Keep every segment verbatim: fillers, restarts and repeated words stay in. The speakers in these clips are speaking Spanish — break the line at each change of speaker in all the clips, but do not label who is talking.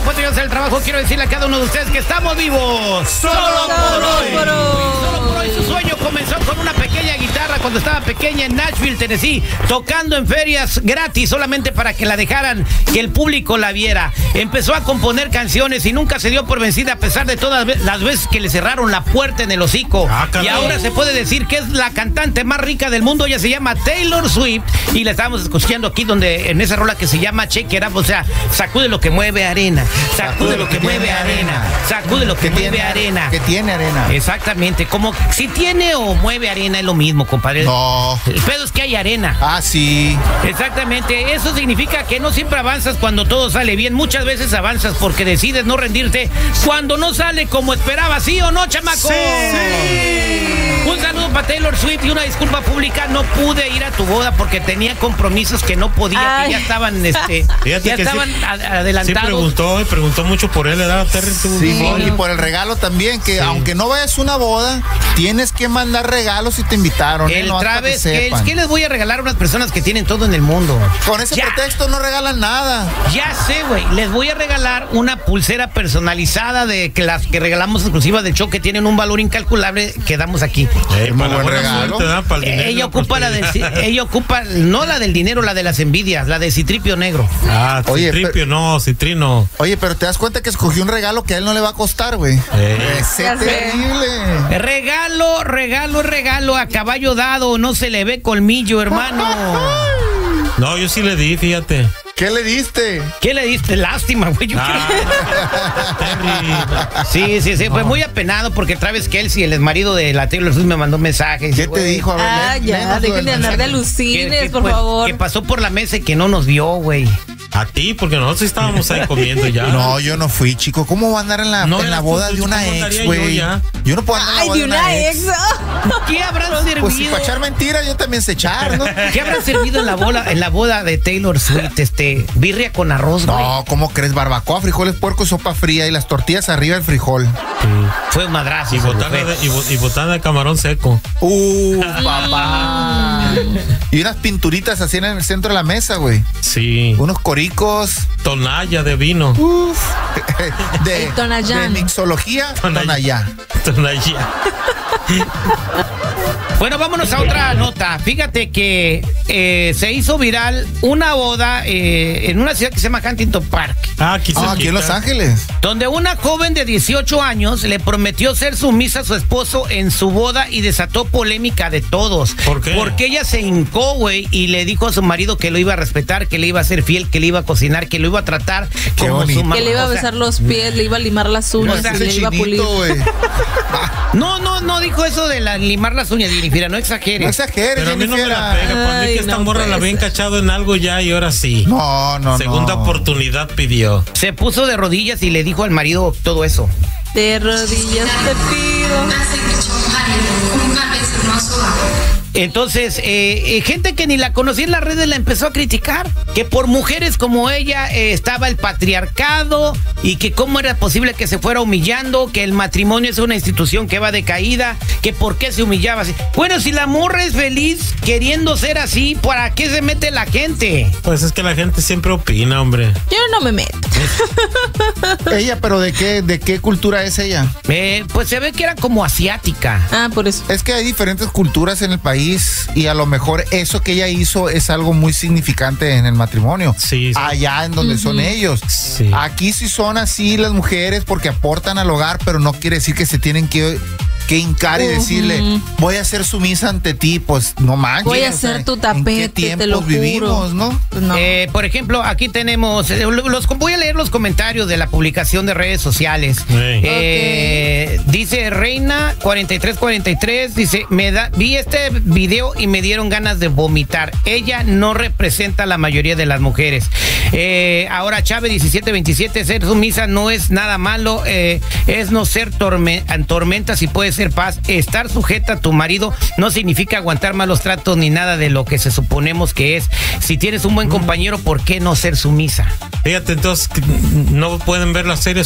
después de hacer el trabajo, quiero decirle a cada uno de ustedes que estamos vivos. Solo, Solo por hoy. Por hoy. Solo por hoy. Su sueño comenzó con una pequeña guitarra cuando estaba pequeña en Nashville, Tennessee, tocando en ferias gratis solamente para que la dejaran, que el público la viera. Empezó a componer canciones y nunca se dio por vencida a pesar de todas las veces que le cerraron la puerta en el hocico. Ah, y ahora se puede decir que es la cantante más rica del mundo. Ella se llama Taylor Swift y la estábamos escuchando aquí donde en esa rola que se llama Shake It Up, o sea, sacude lo que mueve arena, sacude lo que mueve arena, sacude lo que mueve arena.
Que tiene arena.
Exactamente, como si tiene o mueve arena es lo mismo, compadre.
No.
El pedo es que hay arena.
Ah, sí.
Exactamente, eso significa que no siempre avanzas cuando todo sale bien. Muchas veces avanzas porque decides no rendirte cuando no sale como esperabas, ¿sí o no, chamaco?
Sí. Sí.
Un saludo para Taylor Swift y una disculpa pública. No pude ir a tu boda porque tenía compromisos que no podía, Ay. que ya estaban, este, ya estaban sí, adelantados.
Sí preguntó, y preguntó mucho por él, ¿verdad, Terry?
Sí, sí, y por el regalo también, que sí. aunque no vayas a una boda, tienes que mandar regalos si te invitaron.
El
¿eh? No,
Travis, que es que les voy a regalar a unas personas que tienen todo en el mundo.
Con ese ya. pretexto no regalan nada.
Ya sé, güey. Les voy a regalar una pulsera personalizada de que las que regalamos exclusivas del show, que tienen un valor incalculable que damos aquí.
Eh, muy buen regalo. Suerte, ¿no? Para el dinero,
ella ocupa la de, ella ocupa no la del dinero, la de las envidias, la de Citripio Negro.
Ah, Oye, Citripio, pero, no, Citrino.
Oye, pero te das cuenta que escogió un regalo que a él no le va a costar, güey.
Eh.
Es terrible.
Regalo, regalo, regalo a caballo dado, no se le ve colmillo, hermano.
No, yo sí le di, fíjate.
¿Qué le diste?
¿Qué le diste? Lástima, güey. Yo
ah,
sí, sí, sí. No. Fue muy apenado porque Travis Kelce, el exmarido de la Taylor Swift, me mandó mensajes.
¿Qué te dijo? A ver,
ah,
le,
ya, dejen de andar de alucines, que, que, por
pues,
favor.
Que pasó por la mesa y que no nos vio, güey.
A ti, porque nosotros estábamos ahí comiendo ya.
No, yo no fui, chico. ¿Cómo va a andar en la,
no,
en la boda de una ex, güey? Yo, yo no puedo andar
Ay,
en la boda
de una ex. ex.
¿Qué habrán servido?
Pues si para echar mentiras, yo también sé echar, ¿no?
¿Qué habrán servido en la boda, en la boda de Taylor Swift? Este, birria con arroz, güey.
No, ¿cómo crees? Barbacoa, frijoles, puerco, sopa fría y las tortillas arriba del frijol.
Sí. Fue un madrazo.
Y botana, de, y, y botana de camarón seco.
Uh, papá. Y unas pinturitas así en el centro de la mesa, güey.
Sí.
Unos coricos.
Tonalla de vino.
Uf. De, de mixología, Tonaya.
Tonaya.
Bueno, vámonos a otra nota. Fíjate que eh, se hizo viral una boda eh, en una ciudad que se llama Huntington Park.
Ah, aquí,
ah, aquí en Los Ángeles.
Donde una joven de dieciocho años le prometió ser sumisa a su esposo en su boda y desató polémica de todos.
¿Por qué?
Porque ella se hincó, güey, y le dijo a su marido que lo iba a respetar, que le iba a ser fiel, que le iba a cocinar, que lo iba a tratar
Qué
como
bonito.
su mamá.
Que le iba a besar o sea, los pies, le iba a limar las uñas,
o sea,
y le iba a pulir.
No, no, no dijo eso de la, limar las uñas, Jennifer, no exageres.
No exageres,
Pero a mí no me la pega. Para mí que esta
no,
morra
pues.
la había encachado en algo ya y ahora sí.
No, no,
Segunda
no.
oportunidad pidió.
Se puso de rodillas y le dijo al marido todo eso.
De rodillas te pido.
Entonces, eh, eh, gente que ni la conocía en las redes la empezó a criticar, que por mujeres como ella eh, estaba el patriarcado y que cómo era posible que se fuera humillando, que el matrimonio es una institución que va de caída, que por qué se humillaba así. Bueno, si la morra es feliz queriendo ser así, ¿para qué se mete la gente?
Pues es que la gente siempre opina, hombre.
Yo no me meto.
Ella, pero ¿de qué, de qué cultura es ella?
Eh, pues se ve que era como asiática.
Ah, por eso.
Es que hay diferentes culturas en el país y a lo mejor eso que ella hizo es algo muy significante en el matrimonio.
Sí, sí.
Allá en donde uh-huh. son ellos.
Sí.
Aquí sí son así las mujeres porque aportan al hogar, pero no quiere decir que se tienen que... que hincar y decirle, uh-huh. voy a ser sumisa ante ti, pues no manches.
Voy a ser tu tapete,
¿en qué tiempos
te lo juro.
vivimos, ¿no?
no.
Eh, por ejemplo, aquí tenemos, eh, los, voy a leer los comentarios de la publicación de redes sociales.
Sí.
Eh, okay. Dice Reina cuarenta y tres cuarenta y tres, dice, me da, vi este video y me dieron ganas de vomitar. Ella no representa a la mayoría de las mujeres. Eh, ahora Chávez diecisiete veintisiete, ser sumisa no es nada malo, eh, es no ser torme, tormenta si puede ser paz. Estar sujeta a tu marido no significa aguantar malos tratos ni nada de lo que se suponemos que es. Si tienes un buen compañero, ¿por qué no ser sumisa?
Fíjate, entonces, ¿no pueden ver las series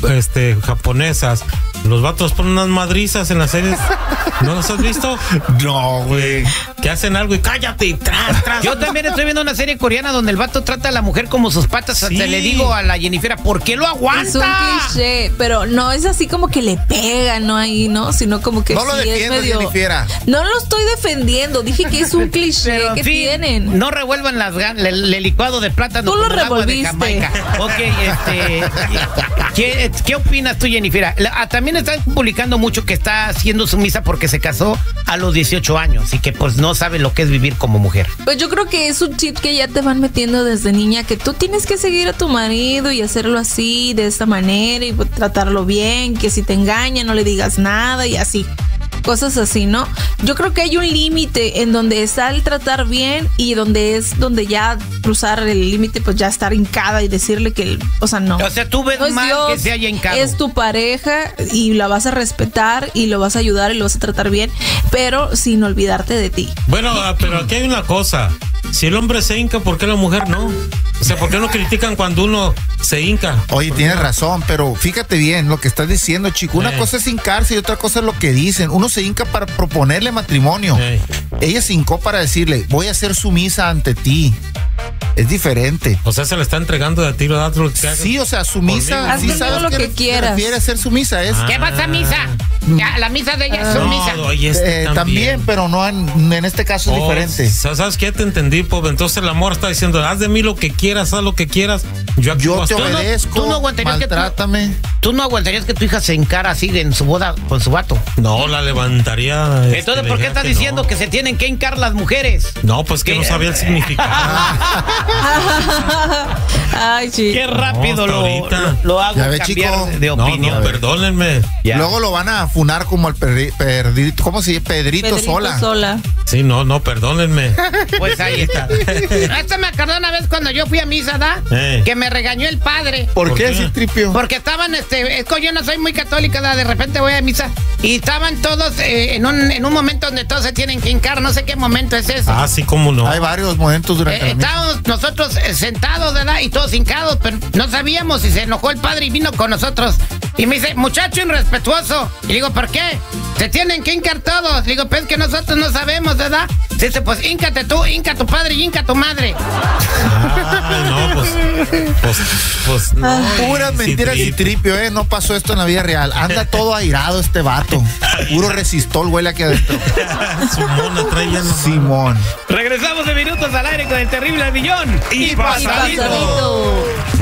este, japonesas, los vatos ponen unas madrizas en las series. ¿No los has visto?
No, güey.
Que hacen algo y cállate y tras, tras.
Yo también estoy viendo una serie coreana donde el vato trata a la mujer como sus patas.
Sí.
Te le digo a la Jennifer, ¿por qué lo aguanta?
Es un cliché, pero no es así como que le pega, no ahí, ¿no? Sino como que
No lo
sí es
defiendas,
medio.
Jennifer.
No lo estoy defendiendo, dije que es un cliché
Pero, en
que
fin,
tienen.
no revuelvan las gan- el, el licuado de plátano
Tú lo
con el agua de
revolviste.
Jamaica. Ok, este, ¿qué, ¿qué opinas tú, Jennifer? La- ah, también están publicando mucho que está siendo sumisa porque se casó a los dieciocho años y que pues no sabe lo que es vivir como mujer.
Pues yo creo que es un chip que ya te van metiendo desde niña, que tú tienes que seguir a tu marido y hacerlo así, de esta manera, y pues, tratarlo bien, que si te engaña no le digas nada y así. Cosas así, ¿no? Yo creo que hay un límite en donde está el tratar bien y donde es donde ya cruzar el límite, pues ya estar hincada y decirle que, o sea, no.
O sea, tú ves
No es
mal
Dios,
que se haya hincado.
es tu pareja y la vas a respetar y lo vas a ayudar y lo vas a tratar bien, pero sin olvidarte de ti.
Bueno, ah, pero aquí hay una cosa. Si el hombre se hinca, ¿por qué la mujer no? O sea, ¿por qué no critican cuando uno se hinca?
Oye, tienes razón, pero fíjate bien lo que estás diciendo, chico. Una
Ey.
cosa es hincarse y otra cosa es lo que dicen. Uno se hinca para proponerle matrimonio.
Ey.
Ella se hincó para decirle, voy a ser sumisa ante ti. Es diferente.
O sea, se le está entregando de tiro a otro. que haga-
Sí, o sea, sumisa.
Conmigo.
Sí,
Haz
sabes
lo
qué
que
re-
quieras.
se refiere a ser sumisa. Es
Ah.
¿Qué vas a misa? Ya, la misa de ella es
No,
sumisa.
oye, este
eh, también, pero no en, en este caso es
Oh,
diferente.
sa- ¿Sabes qué? Te entendí, pues. Entonces el amor está diciendo, haz de mí lo que quieras, haz lo que quieras. Yo aquí
Yo
voy a
te
estar.
no-
obedezco,
tú no aguantarías que tú-
maltrátame.
¿Tú no aguantarías que tu hija se encara así en su boda con su vato?
No, la levantaría. este,
Entonces, ¿por qué
diría
estás
que
diciendo
no.
que se tienen que hincar las mujeres?
No, pues que
¿Qué?
no sabía el significado.
Ay, sí.
Qué rápido
hasta
lo,
ahorita.
lo, lo hago
Ya ve,
cambiar
chico.
de
No,
opinión.
no, perdónenme.
Ya.
Luego lo van a funar como el perri- perdito, ¿cómo se dice? Pedrito,
Pedrito
Sola.
sola.
Sí, no, no, perdónenme.
Pues ahí está. Esto me acordó una vez cuando yo fui a misa, ¿da?
Eh.
Que me regañó el padre.
¿Por,
¿Por
qué,
qué?
Citripio?
Porque estaban, este, es que yo no soy muy católica, ¿da? De repente voy a misa y estaban todos eh, en, un, en un momento donde todos se tienen que hincar, no sé qué momento es ese.
Ah, sí, cómo no.
Hay varios momentos durante
Eh,
la misa.
estábamos nosotros eh, sentados, ¿verdad? Y todos hincados, pero no sabíamos si se enojó el padre y vino con nosotros. Y me dice, muchacho irrespetuoso. Y digo, ¿por qué? Se tienen que hincar todos. Digo, pues que nosotros no sabemos, ¿verdad? Dice, pues híncate tú, hinca tu padre y hinca tu madre.
Ah, no, pues. Pues, pues no.
Puras
y
mentiras,
Citripio.
Citripio, ¿eh? No pasó esto en la vida real. Anda todo airado este vato. Puro resistol huele aquí adentro.
Su mona trae ya nomás.
Simón.
Regresamos de minutos al aire con el terrible al millón. Y
Pasadito.